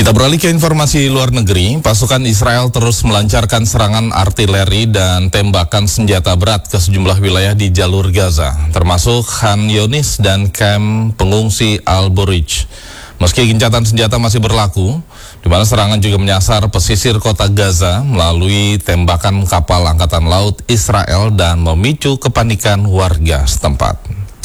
Kita beralih ke informasi luar negeri. Pasukan Israel terus melancarkan serangan artileri dan tembakan senjata berat ke sejumlah wilayah di jalur Gaza, termasuk Khan Yunis dan kamp pengungsi Al-Burij. Meski gencatan senjata masih berlaku, di mana serangan juga menyasar pesisir kota Gaza melalui tembakan kapal Angkatan Laut Israel dan memicu kepanikan warga setempat.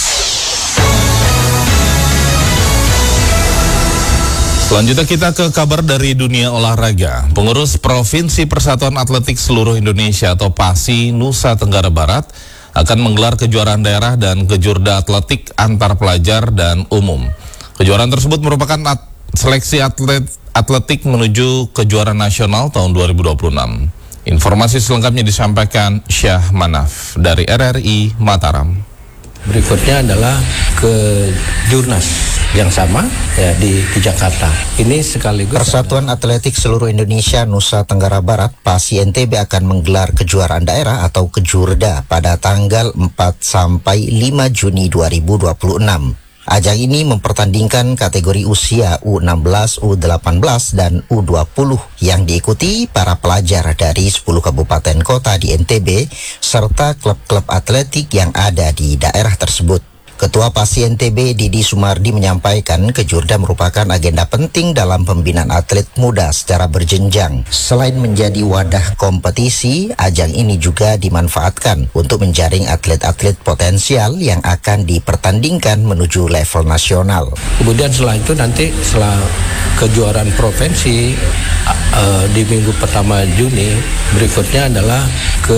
Selanjutnya kita ke kabar dari dunia olahraga. Pengurus Provinsi Persatuan Atletik Seluruh Indonesia atau PASI Nusa Tenggara Barat akan menggelar kejuaraan daerah dan kejurda atletik antar pelajar dan umum. Kejuaraan tersebut merupakan seleksi atletik menuju kejuaraan nasional tahun 2026. Informasi selengkapnya disampaikan Syah Manaf dari RRI Mataram. Berikutnya adalah ke Jurnas yang sama ya di Jakarta. Ini sekaligus Persatuan Atletik Seluruh Indonesia Nusa Tenggara Barat PASI NTB akan menggelar kejuaraan daerah atau kejurda pada tanggal 4 sampai 5 Juni 2026. Ajang ini mempertandingkan kategori usia U16, U18, dan U20 yang diikuti para pelajar dari 10 kabupaten kota di NTB serta klub-klub atletik yang ada di daerah tersebut. Ketua PASI NTB Didi Sumardi menyampaikan kejurda merupakan agenda penting dalam pembinaan atlet muda secara berjenjang. Selain menjadi wadah kompetisi, ajang ini juga dimanfaatkan untuk menjaring atlet-atlet potensial yang akan dipertandingkan menuju level nasional. Kemudian setelah itu nanti setelah kejuaraan provinsi di minggu pertama Juni, berikutnya adalah ke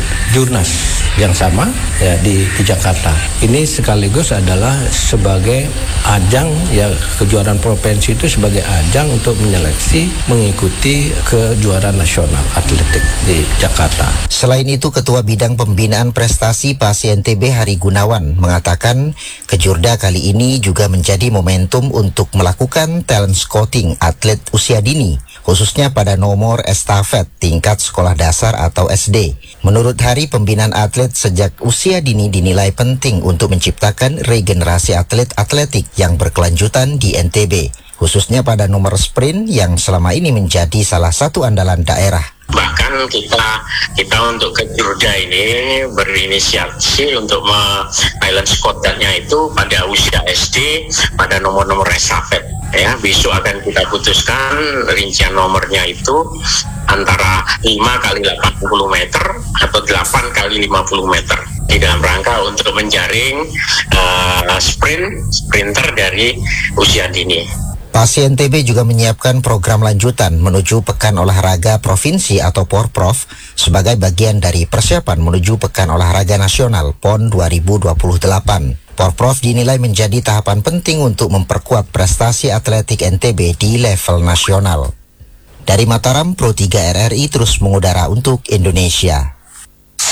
Jurnas yang sama ya di Jakarta. Ini sekaligus adalah sebagai ajang ya, kejuaraan provinsi itu sebagai ajang untuk menyeleksi mengikuti kejuaraan nasional atletik di Jakarta. Selain itu, Ketua Bidang Pembinaan Prestasi PASI NTB Hari Gunawan mengatakan kejurda kali ini juga menjadi momentum untuk melakukan talent scouting atlet usia dini, khususnya pada nomor estafet tingkat sekolah dasar atau SD. Menurut Hari, pembinaan atlet sejak usia dini dinilai penting untuk menciptakan regenerasi atlet atletik yang berkelanjutan di NTB, khususnya pada nomor sprint yang selama ini menjadi salah satu andalan daerah. Bahkan kita untuk kejurda ini berinisiasi untuk talent scout-nya itu pada usia SD, pada nomor-nomor estafet. Ya, besok akan kita putuskan rincian nomornya itu antara 5 kali 80 meter atau 8 kali 50 meter di dalam rangka untuk menjaring sprinter dari usia dini. PASI NTB juga menyiapkan program lanjutan menuju Pekan Olahraga Provinsi atau Porprov sebagai bagian dari persiapan menuju Pekan Olahraga Nasional PON 2028. Porprov dinilai menjadi tahapan penting untuk memperkuat prestasi atletik NTB di level nasional. Dari Mataram, Pro 3 RRI terus mengudara untuk Indonesia.